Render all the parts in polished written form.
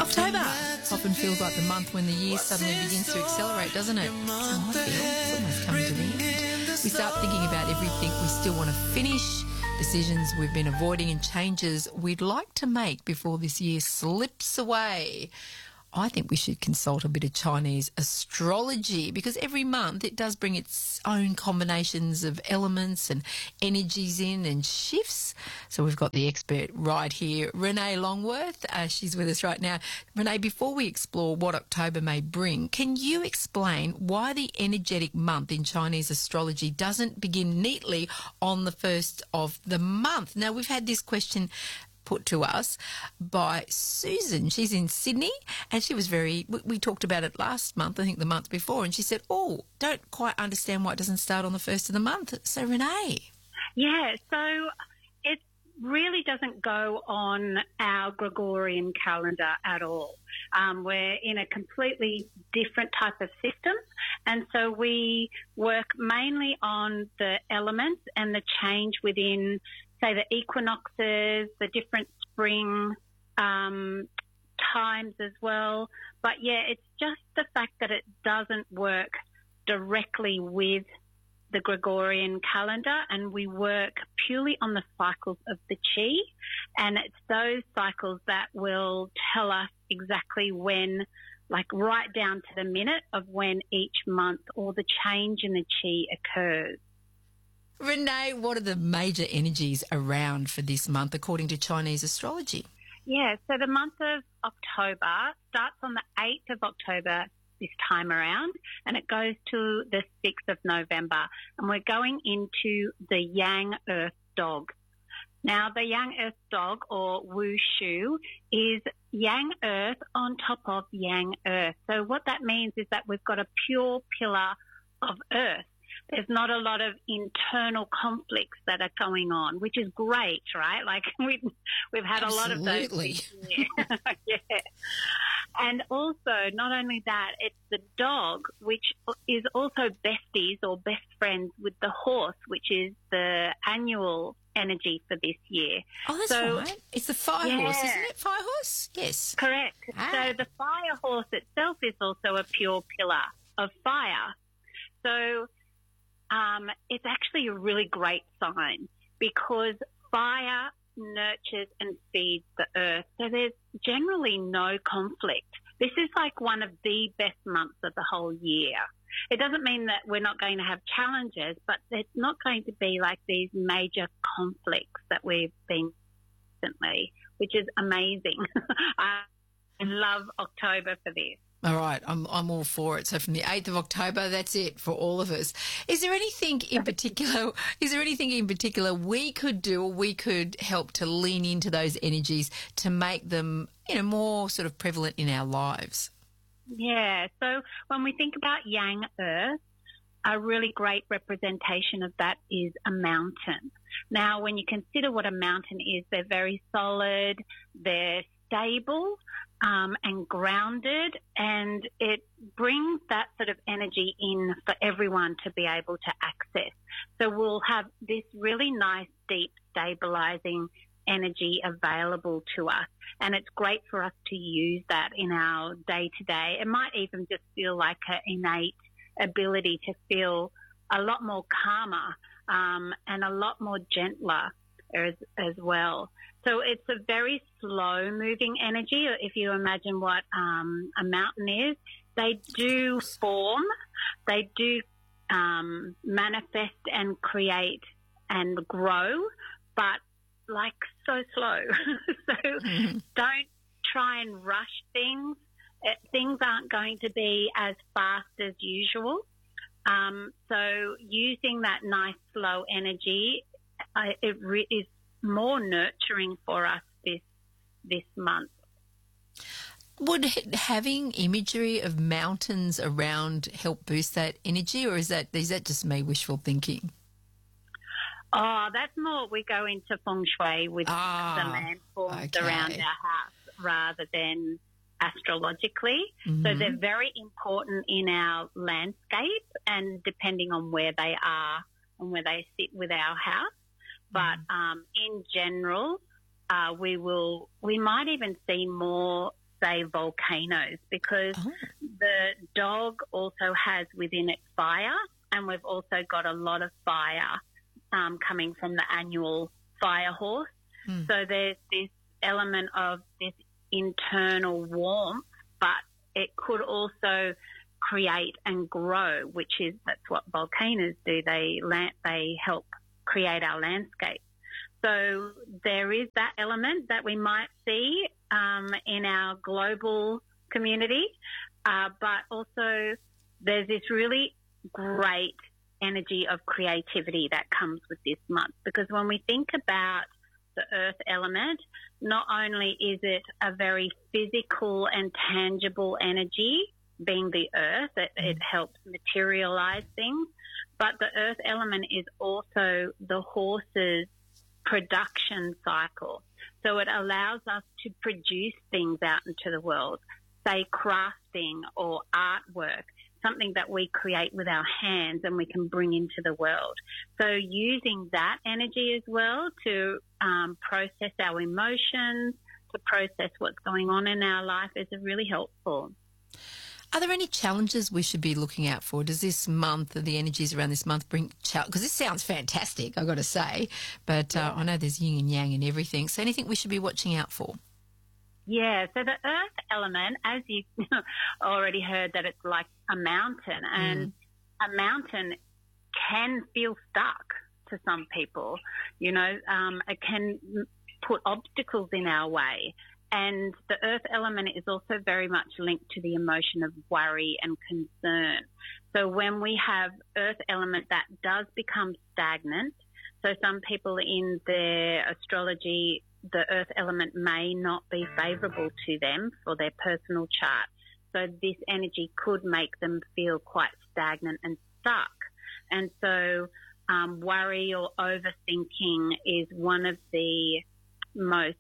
October often feels like the month when the year suddenly begins to accelerate, doesn't it? That's how I feel. It's almost coming to the end. We start thinking about everything we still want to finish, decisions we've been avoiding and changes we'd like to make before this year slips away. I think we should consult a bit of Chinese astrology because every month it does bring its own combinations of elements and energies in and shifts. So we've got the expert right here, Renee Longworth. She's with us right now. Renee, before we explore what October may bring, can you explain why the energetic month in Chinese astrology doesn't begin neatly on the first of the month? Now, we've had this question put to us by Susan. She's in Sydney and she was we talked about it last month, I think the month before, and she said, don't quite understand why it doesn't start on the first of the month. So Renee. Yeah, so it really doesn't go on our Gregorian calendar at all. We're in a completely different type of system, and so we work mainly on the elements and the change within, say, the equinoxes, the different spring times as well. But, yeah, it's just the fact that it doesn't work directly with the Gregorian calendar, and we work purely on the cycles of the qi, and it's those cycles that will tell us exactly when, like right down to the minute of when each month or the change in the qi occurs. Renee, what are the major energies around for this month according to Chinese astrology? Yeah, so the month of October starts on the 8th of October this time around, and it goes to the 6th of November, and we're going into the Yang Earth Dog. Now, the Yang Earth Dog, or Wu Shu, is Yang Earth on top of Yang Earth. So what that means is that we've got a pure pillar of Earth. There's not a lot of internal conflicts that are going on, which is great, right? Like we've had a lot of those. Absolutely. Yeah. And also, not only that, it's the dog, which is also besties or best friends with the horse, which is the annual energy for this year. Oh, that's right. It's the fire horse, isn't it? Fire horse? Yes. Correct. So the fire horse itself is also a pure pillar of fire. So it's actually a really great sign because fire nurtures and feeds the earth. So there's generally no conflict. This is like one of the best months of the whole year. It doesn't mean that we're not going to have challenges, but it's not going to be like these major conflicts that we've been recently, which is amazing. I love October for this. All right, I'm all for it. So from the 8th of October, that's it for all of us. Is there anything in particular we could do or we could help to lean into those energies to make them, more sort of prevalent in our lives? Yeah, so when we think about Yang Earth, a really great representation of that is a mountain. Now, when you consider what a mountain is, they're very solid, they're stable, and grounded, and it brings that sort of energy in for everyone to be able to access. So we'll have this really nice, deep, stabilizing energy available to us, and it's great for us to use that in our day-to-day. It might even just feel like an innate ability to feel a lot more calmer and a lot more gentler as well. So it's a very slow-moving energy. If you imagine what a mountain is, they do form, they do manifest and create and grow, but like so slow. So don't try and rush things. Things aren't going to be as fast as usual. So using that nice slow energy, it is more nurturing for us this month. Would having imagery of mountains around help boost that energy, or is that just me wishful thinking? Oh, that's more we go into feng shui with the landforms around our house rather than astrologically. Mm-hmm. So they're very important in our landscape and depending on where they are and where they sit with our house. But in general, we might even see more say volcanoes, because the dog also has within it fire, and we've also got a lot of fire coming from the annual fire horse. So there's this element of this internal warmth, but it could also create and grow, that's what volcanoes do. They help create our landscape. So there is that element that we might see in our global community, but also there's this really great energy of creativity that comes with this month, because when we think about the earth element, not only is it a very physical and tangible energy, being the earth, it helps materialize things, but the earth element is also the horse's production cycle. So it allows us to produce things out into the world, say crafting or artwork, something that we create with our hands and we can bring into the world. So using that energy as well to process our emotions, to process what's going on in our life is really helpful. Are there any challenges we should be looking out for? Does this month, the energies around this month bring because this sounds fantastic, I've got to say, but I know there's yin and yang and everything. So anything we should be watching out for? Yeah, so the earth element, as you already heard, that it's like a mountain, and a mountain can feel stuck to some people. You know, it can put obstacles in our way. And the earth element is also very much linked to the emotion of worry and concern. So when we have earth element that does become stagnant, so some people in their astrology, the earth element may not be favourable to them for their personal chart. So this energy could make them feel quite stagnant and stuck. And so worry or overthinking is one of the most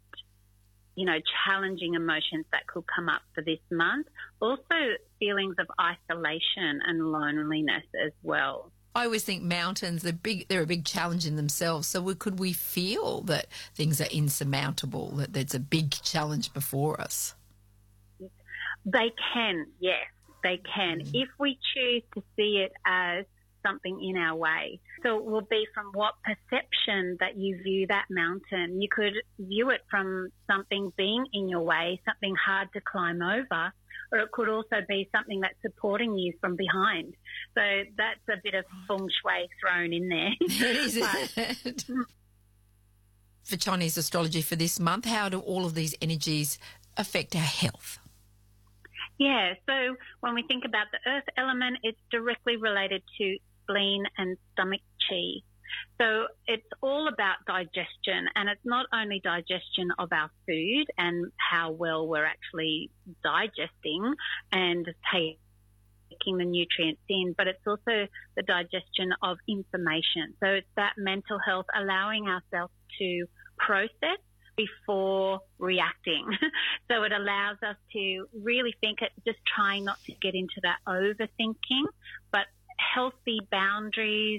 challenging emotions that could come up for this month. Also feelings of isolation and loneliness as well. I always think mountains, they're a big challenge in themselves. So could we feel that things are insurmountable, that there's a big challenge before us? They can, yes, they can. If we choose to see it as something in our way. So it will be from what perception that you view that mountain. You could view it from something being in your way, something hard to climb over, or it could also be something that's supporting you from behind. So that's a bit of feng shui thrown in there. It is. For Chinese astrology for this month, how do all of these energies affect our health? Yeah, so when we think about the earth element, it's directly related to spleen and stomach chi. So it's all about digestion, and it's not only digestion of our food and how well we're actually digesting and taking the nutrients in, but it's also the digestion of information. So it's that mental health, allowing ourselves to process before reacting. So it allows us to really think it, just trying not to get into that overthinking, but healthy boundaries,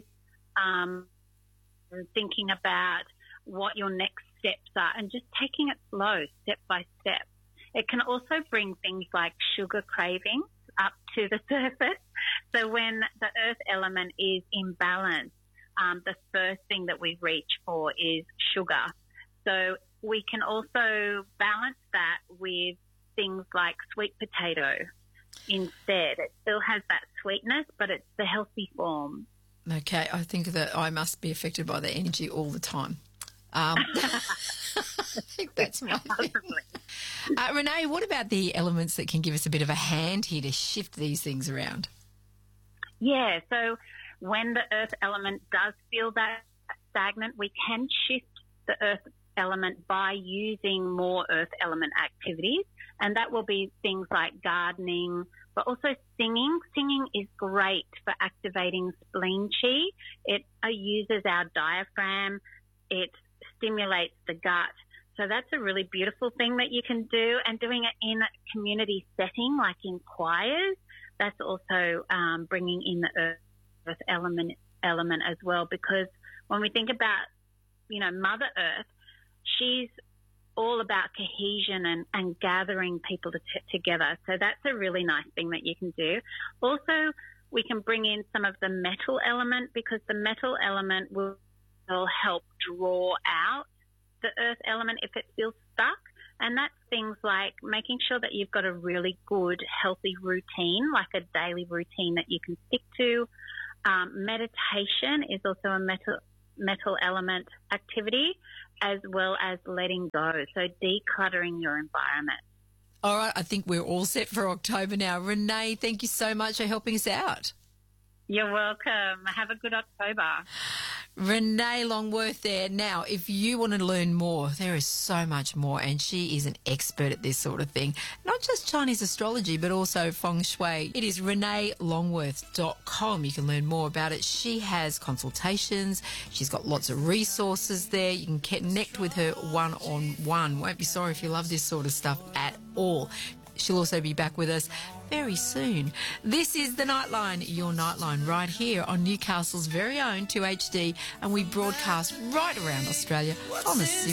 thinking about what your next steps are and just taking it slow, step by step. It can also bring things like sugar cravings up to the surface. So when the earth element is in balance, the first thing that we reach for is sugar. So we can also balance that with things like sweet potato instead. It still has that sweetness, but it's the healthy form. Okay, I think that I must be affected by the energy all the time. I think that's my thing. Renee, what about the elements that can give us a bit of a hand here to shift these things around? Yeah, so when the earth element does feel that stagnant, we can shift the earth element by using more earth element activities, and that will be things like gardening, but also singing. Singing is great for activating spleen chi. It uses our diaphragm. It stimulates the gut. So that's a really beautiful thing that you can do, and doing it in a community setting like in choirs, that's also bringing in the earth element as well, because when we think about, Mother Earth, she's all about cohesion and gathering people together. So that's a really nice thing that you can do. Also, we can bring in some of the metal element, because the metal element will help draw out the earth element if it feels stuck. And that's things like making sure that you've got a really good, healthy routine, like a daily routine that you can stick to. Meditation is also a metal element activity, as well as letting go. So decluttering your environment. All right, I think we're all set for October now. Renee, thank you so much for helping us out. You're welcome. Have a good October. Renee Longworth there. Now, if you want to learn more, there is so much more, and she is an expert at this sort of thing. Not just Chinese astrology, but also feng shui. It is reneelongworth.com. You can learn more about it. She has consultations. She's got lots of resources there. You can connect with her one-on-one. Won't be sorry if you love this sort of stuff at all. She'll also be back with us very soon. This is The Nightline, your Nightline, right here on Newcastle's very own 2HD, and we broadcast right around Australia on the